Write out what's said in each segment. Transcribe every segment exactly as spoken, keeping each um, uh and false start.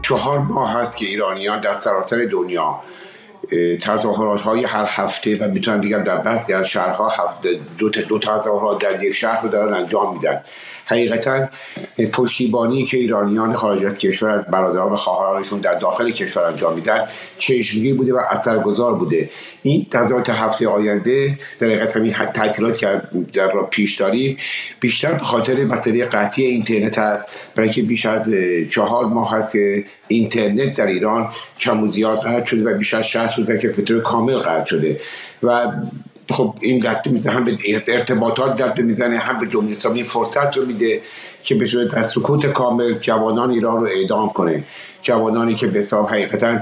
چهار ماه هست که ایرانیان در سراسر دنیا تظاهرات های هر هفته و میتونم بگم در بعضی از شهرها دو تا دو تظاهرات در یک شهر رو دارن انجام میدن. حقیقتا پشتیبانی که ایرانیان خارج از کشور از برادران و خواهرانشون در داخل کشور انجام میدن چشمگیر بوده و اثرگذار بوده. این تظاهرات هفته آینده در حقیقت همین تعطیلات که در را پیش داریم بیشتر به خاطر مسئله قطعی اینترنت هست، برای که بیش از چهار ماه هست که اینترنت در ایران کم و زیاد قطع شده و بیش از شصت روزه که به طور کامل قطع شده و خب این دست میزنه، هم به ارتباطات دست میزنه، هم به جمهوری اسلامی فرصت رو میده که بتونه در سکوت کامل جوانان ایران رو اعدام کنه. جوانانی که به حساب حقیقتا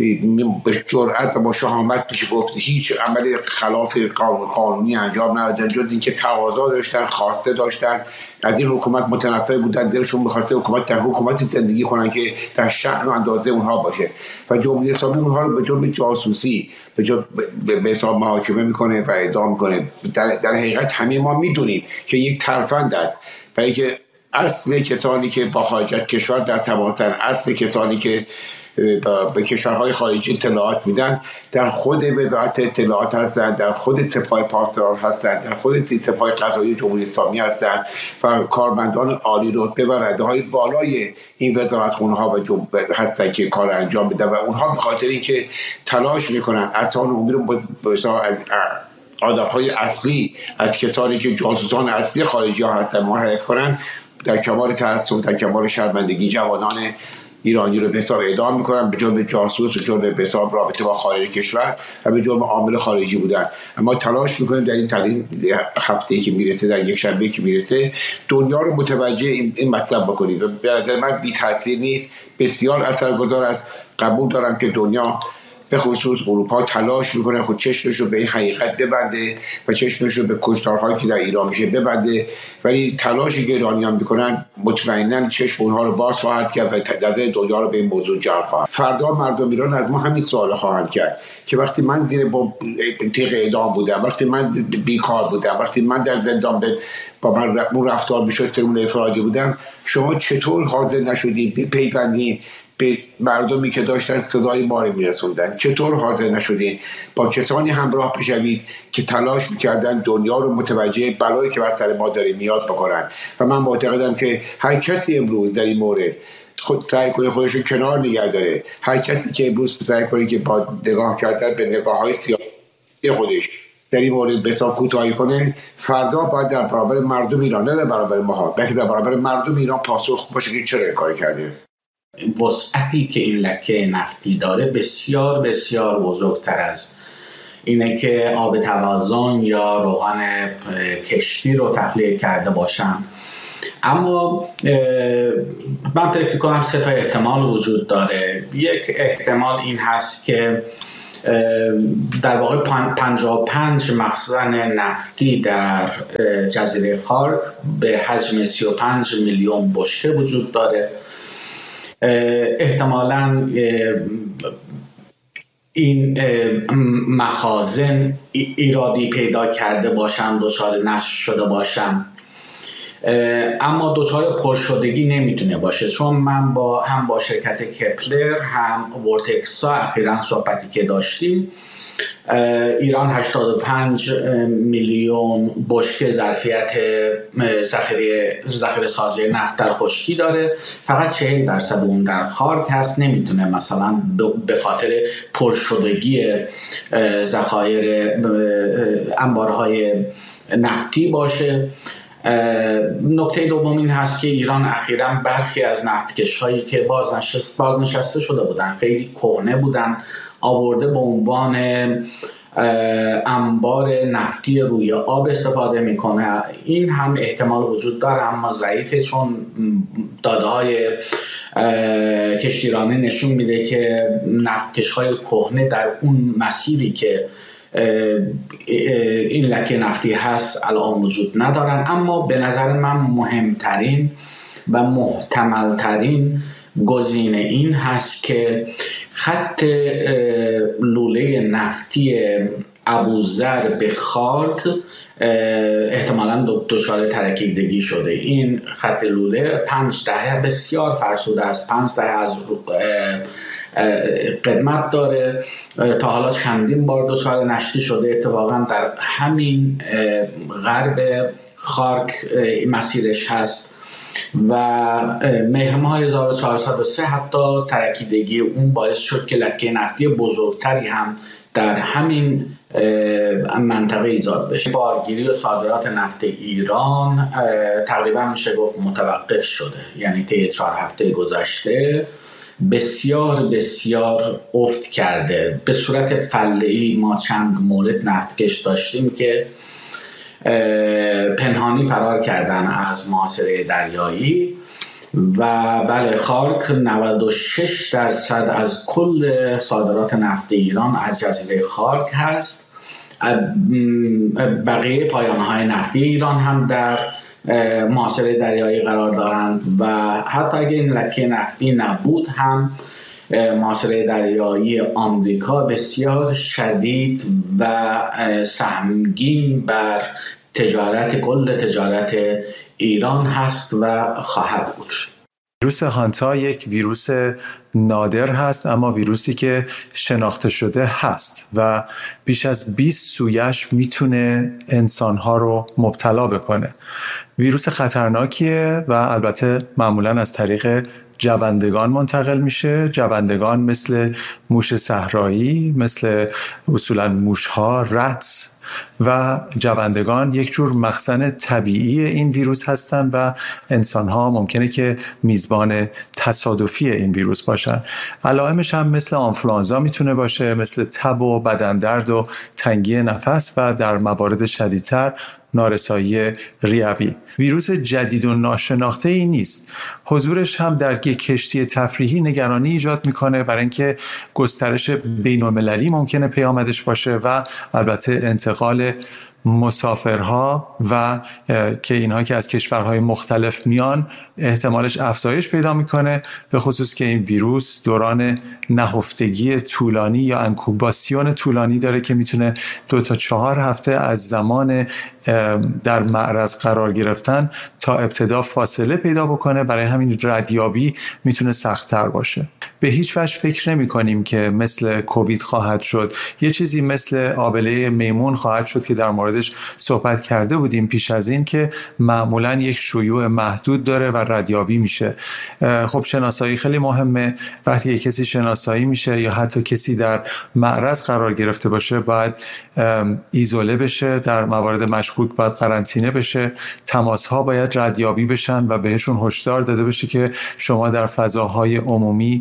به جرأت و با شهامت میشه گفت هیچ عمل خلاف قانونی انجام ندادن جز اینکه تقاضا داشتن، خواسته داشتن، از این حکومت متنفر بودن، دلشون می‌خواسته حکومت در حکومت زندگی کنن که در شأن و اندازه اونها باشه و جمهوری اسلامی اونها رو به جرم جاسوسی به جرم به حساب محاکمه میکنه و اعدام میکنه. در, در حقیقت همه ما میدونیم که یک ترفند است، برای که اصل کسانی که با خارج از کشور در تماسن، اصل کسانی که به کشورهای خارجی اطلاعات میدن در خود وزارت اطلاعات هستن، در خود سپاه پاسداران هستن، در خود سپاه قضایی جمهوری اسلامی هستن و کارمندان عالی رتبه و رده‌های بالای این وزارتخونه‌ها و جنب هستن که کار انجام بدن و اونها به خاطر اینکه تلاش میکنن اصلا امور رو از آدم‌های اصلی از کسانی که جاسوسان اصلی خارجی ها هستن منحرف کنن، در کمال تأسف، در کمال شرمندگی جوانان ایرانی رو به حساب اعدام میکنن به جرم جاسوس و جرم به حساب رابطه با خارج کشور و به جرم عامل خارجی بودن. اما تلاش میکنیم در این ترین هفته‌ای که میرسه، در یک شنبه که میرسه، دنیا رو متوجه این, این مطلب بکنیم. به نظر من بی تاثیر نیست، بسیار اثرگذار است. قبول دارم که دنیا به خصوص اروپا تلاش میکنه خود چشمش رو به این حقیقت ببنده و چشمش رو به کشتارهایی که در ایران میشه ببنده، ولی تلاشی که ایرانیان میکنن مطمئنا چشم اونها رو باز خواهد کرد و نظر دنیا رو به این موضوع جلب خواهد. فردا مردم ایران از ما همین سوال خواهند کرد که وقتی من زیر با تیغ اعدام بودم، وقتی من بیکار بودم، وقتی من در زندان به با من اون رفتار میشد سرمون افرادی بودم، شما چطور حاضر نشدید بپیوندید به مردمی که داشتن صدای ما رو میرسوندن؟ چطور حاضر نشدین با کسانی همراه بشوید که تلاش میکردن دنیا رو متوجه بلایی که بر سر ما داره میاد بکنن؟ و من معتقدم که هر کسی امروز در این مورد خود سعی کنه خودش رو کنار نگه داره، هر کسی که امروز سعی کنه که با نگاه کردن به نگاه های سیاسی خودش در این مورد به حساب کوتاهی کنه، فردا باید در برابر مردم ایران، نه در برابر ما، بلکه در برابر مردم ایران پاسخ باشه که چرا این کار کرده. وسعتی که این لکه نفتی داره بسیار بسیار بزرگتر از اینه که آب توازن یا روغن کشتی رو تخلیه کرده باشن. اما من فکر می‌کنم سه تا احتمال وجود داره. یک احتمال این هست که در واقع پنجاه و پنج مخزن نفتی در جزیره خارک به حجم سی و پنج میلیون بشکه وجود داره. احتمالاً این مخازن ایرادی پیدا کرده باشن، دچار نشت شده باشن، اما دچار پرشدگی نمیتونه باشه، چون من با هم با شرکت کپلر هم ورتکسا اخیراً صحبتی که داشتیم، ایران هشتاد و پنج میلیون بشکه ظرفیت ذخیره ذخیره سازی نفت در خشکی داره، فقط چهل درصد اون در خارک هست. نمیتونه مثلا به خاطر پرشدگی ذخایر انبارهای نفتی باشه. نکته دوم این هست که ایران اخیراً برخی از نفتکش‌هایی که بازنشست بازنشسته شده بودن، خیلی کهنه بودن، آورده به عنوان انبار نفتی روی آب استفاده میکنه. این هم احتمال وجود داره اما ضعیفه، چون داده‌های کشتیرانی نشون میده که نفتکش‌های کهنه در اون مسیری که این لکه نفتی هست الان وجود ندارن. اما به نظر من مهمترین و محتملترین گزینه این هست که خط لوله نفتی ابوذر به خارک احتمالاً دچار ترکیدگی شده. این خط لوله پنج دهه بسیار فرسوده است، پنج دهه از قدمت داره، تا حالا چندین بار دچار نشتی شده. اتفاقاً در همین غرب خارک مسیرش هست و مهر ماه هزار و چهارصد و سه حتی ترکیدگی اون باعث شد که لکه نفتی بزرگتری هم در همین منطقه ایجاد بشه. بارگیری و صادرات نفت ایران تقریبا میشه گفت متوقف شده، یعنی طی چهار هفته گذشته بسیار بسیار افت کرده. به صورت فله‌ای ما چند مورد نفتکش داشتیم که پنهانی فرار کردن از محاصره دریایی و بله، خارک نود و شش درصد از کل صادرات نفت ایران از جزیره خارک هست. بقیه پایان‌های نفتی ایران هم در محاصره دریایی قرار دارند و حتی اگر این لکه نفتی نبود هم محاصره دریایی آمریکا بسیار شدید و سهمگین بر تجارت کل تجارت ایران هست و خواهد بود. ویروس هانتا یک ویروس نادر هست، اما ویروسی که شناخته شده هست و بیش از بیست سویش میتونه انسانها رو مبتلا بکنه. ویروس خطرناکیه و البته معمولاً از طریق جوندگان منتقل میشه. جوندگان مثل موش صحرایی، مثل اصولاً موشها، رت و جوندگان یک جور مخزن طبیعی این ویروس هستند و انسان‌ها ممکنه که میزبان تصادفی این ویروس باشن. علائمش هم مثل آنفلوانزا میتونه باشه، مثل تب و بدن درد و تنگی نفس و در موارد شدیدتر نارسایی ریوی. ویروس جدید و ناشناخته ای نیست. حضورش هم در یک کشتی تفریحی نگرانی ایجاد میکنه، برای اینکه گسترش بین‌المللی ممکنه پیامدش باشه و البته انتقال مسافرها و که اینها که از کشورهای مختلف میان احتمالش افزایش پیدا میکنه، به خصوص که این ویروس دوران نهفتگی طولانی یا انکوباسیون طولانی داره که میتونه دو تا چهار هفته از زمان در معرض قرار گرفتن تا ابتدا فاصله پیدا بکنه. برای همین ردیابی میتونه سخت‌تر باشه. به هیچ وجه فکر نمی کنیم که مثل کووید خواهد شد. یه چیزی مثل آبله میمون خواهد شد که در موردش صحبت کرده بودیم پیش از این، که معمولاً یک شیوع محدود داره و ردیابی میشه. خب شناسایی خیلی مهمه. وقتی یک کسی شناسایی میشه یا حتی کسی در معرض قرار گرفته باشه باید ایزوله بشه، در موارد مشکوک باید قرنطینه بشه، تماس‌ها باید ردیابی بشن و بهشون هشدار داده بشه که شما در فضاهای عمومی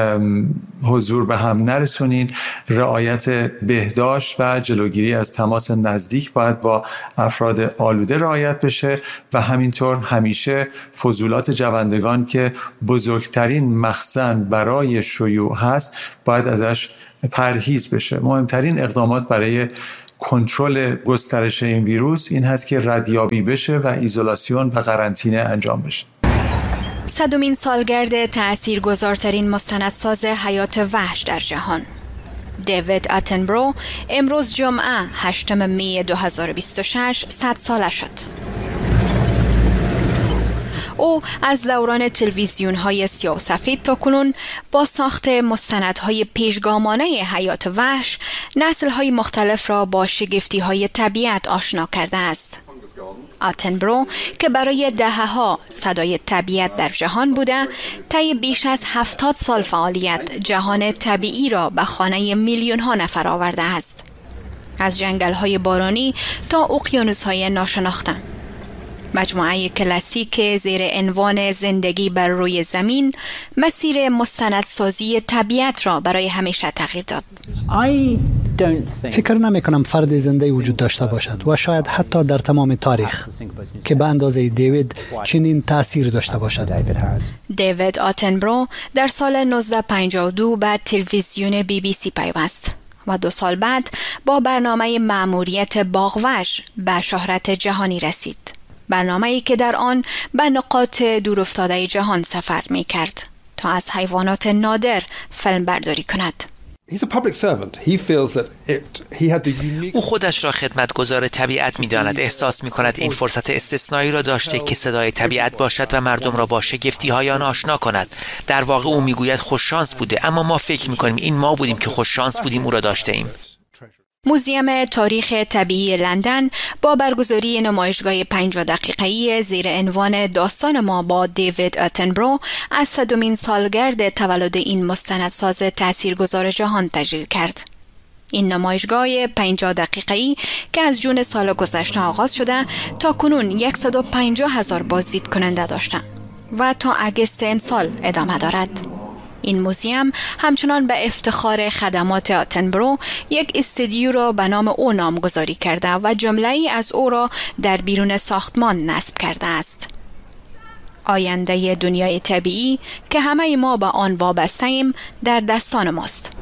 حضور به هم نرسونین. رعایت بهداشت و جلوگیری از تماس نزدیک باید با افراد آلوده رعایت بشه و همینطور همیشه فضولات جوندگان که بزرگترین مخزن برای شیوع هست باید ازش پرهیز بشه. مهمترین اقدامات برای کنترل گسترش این ویروس این هست که ردیابی بشه و ایزولاسیون و قرنطینه انجام بشه. صدمین سالگرد تأثیرگذارترین مستندساز حیات وحش در جهان، دیوید اتنبرو، امروز جمعه هشتم می دو هزار و بیست و شش صد ساله شد. او از دوران تلویزیون‌های سیاه و سفید تا کنون با ساخت مستندهای پیشگامانه حیات وحش نسل‌های مختلف را با شگفتی‌های طبیعت آشنا کرده است. اتنبرو که برای دهه‌ها صدای طبیعت در جهان بوده، طی بیش از هفتاد سال فعالیت جهان طبیعی را به خانه میلیون‌ها نفر آورده است. از جنگل‌های بارانی تا اقیانوس‌های ناشناخته. مجموعه کلاسیک زیر عنوان زندگی بر روی زمین مسیر مستندسازی طبیعت را برای همیشه تغییر داد. فکر نمی کنم فرد زنده وجود داشته باشد و شاید حتی در تمام تاریخ که به اندازه دیوید چنین تأثیر داشته باشد. دیوید اتنبرو در سال نوزده پنجاه و دو به تلویزیون بی بی سی پیوست و دو سال بعد با برنامه مأموریت باغوش به شهرت جهانی رسید. برنامه‌ای که در آن به نقاط دورافتاده جهان سفر می کرد تا از حیوانات نادر فیلم برداری کند. او خودش را خدمتگزار طبیعت می‌داند. احساس می‌کند این فرصت استثنایی را داشته که صدای طبیعت باشد و مردم را با شگفتی‌های آن آشنا کند. در واقع او می‌گوید خوش شانس بوده، اما ما فکر می‌کنیم این ما بودیم که خوش شانس بودیم او را داشته ایم. موزیم تاریخ طبیعی لندن با برگزاری نمایشگاه پنجاه دقیقه‌ای زیر عنوان داستان ما با دیوید اتنبرو از صدمین سالگرد تولد این مستندساز تاثیرگذار جهان تشکیل کرد. این نمایشگاه پنجاه دقیقه‌ای که از جون سال گذشته آغاز شده تا کنون صد و پنجاه هزار بازدید کننده داشته و تا اگست امسال ادامه دارد. این موزیم همچنان به افتخار خدمات اتنبرو یک استودیو را به نام او نامگذاری کرده و جمله‌ای از او را در بیرون ساختمان نصب کرده است. آینده دنیای طبیعی که همه ما به آن وابسته ایم در دستان ماست.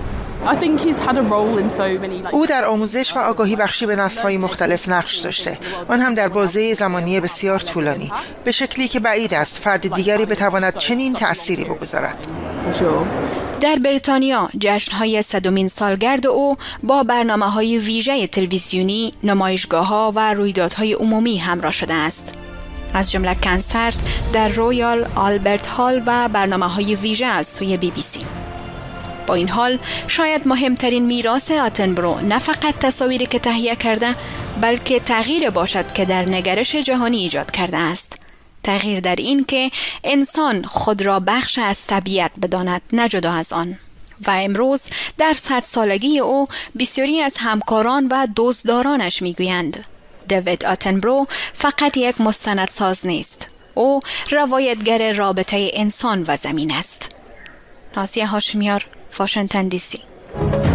او در آموزش و آگاهی بخشی به نسل‌های مختلف نقش داشته، آن هم در بازه زمانی بسیار طولانی، به شکلی که بعید است فرد دیگری بتواند چنین تأثیری بگذارد. در بریتانیا جشن‌های صدمین سالگرد او با برنامه‌های ویژه تلویزیونی، نمایشگاه‌ها و رویدادهای عمومی همراه شده است. از جمله کنسرت در رویال آلبرت هال و برنامه‌های ویژه از سوی بی بی سی. با این حال شاید مهمترین میراث اتنبرو نه فقط تصاویری که تهیه کرده، بلکه تغییر باشد که در نگرش جهانی ایجاد کرده است. تغییر در این که انسان خود را بخش از طبیعت بداند، نه جدا از آن. و امروز در صد سالگی او بسیاری از همکاران و دوستدارانش میگویند دیوید اتنبرو فقط یک مستندساز نیست، او روایتگر رابطه انسان و زمین است. نازیه هاشمیار، واشنگتن دی سی.